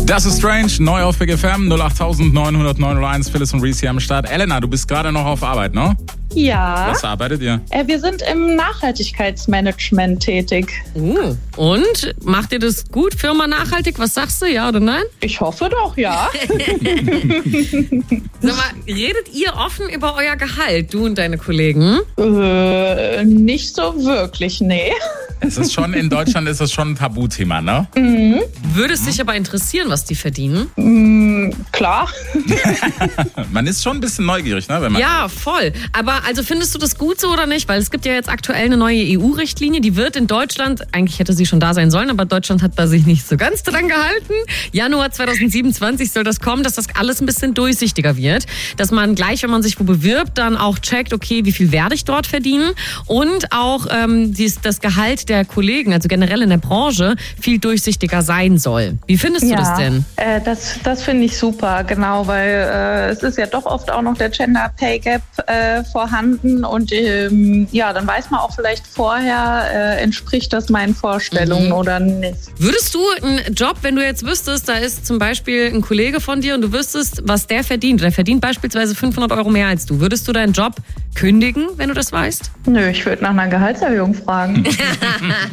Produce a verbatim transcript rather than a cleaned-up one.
Das ist Strange, neu auf Big F M, null acht neun null neun null eins, Phyllis und Reese hier am Start. Elena, du bist gerade noch auf Arbeit, ne? Ja. Was arbeitet ihr? Äh, wir sind im Nachhaltigkeitsmanagement tätig. Uh, und? Macht ihr das gut, Firma Nachhaltig? Was sagst du, ja oder nein? Ich hoffe doch, ja. Sag mal, redet ihr offen über euer Gehalt, du und deine Kollegen? äh, nicht so wirklich, nee. Es ist schon, in Deutschland ist das schon ein Tabuthema, ne? Mhm. Würde es dich aber interessieren, was die verdienen? Mhm, klar. Man ist schon ein bisschen neugierig, ne? Wenn man Ja, voll. Aber also findest du das gut so oder nicht? Weil es gibt ja jetzt aktuell eine neue E U-Richtlinie, die wird in Deutschland, eigentlich hätte sie schon da sein sollen, aber Deutschland hat da sich nicht so ganz dran gehalten. Januar zwanzig siebenundzwanzig soll das kommen, dass das alles ein bisschen durchsichtiger wird. Dass man gleich, wenn man sich wo bewirbt, dann auch checkt, okay, wie viel werde ich dort verdienen? Und auch ähm, dies, das Gehalt der Kollegen, also generell in der Branche, viel durchsichtiger sein soll. Wie findest du ja, das denn? Äh, das das finde ich super, genau, weil äh, es ist ja doch oft auch noch der Gender Pay Gap äh, vorhanden und ähm, ja, dann weiß man auch vielleicht vorher, äh, entspricht das meinen Vorstellungen mhm. oder nicht. Würdest du einen Job, wenn du jetzt wüsstest, da ist zum Beispiel ein Kollege von dir und du wüsstest, was der verdient, der verdient beispielsweise fünfhundert Euro mehr als du, würdest du deinen Job kündigen, wenn du das weißt? Nö, ich würde nach einer Gehaltserhöhung fragen.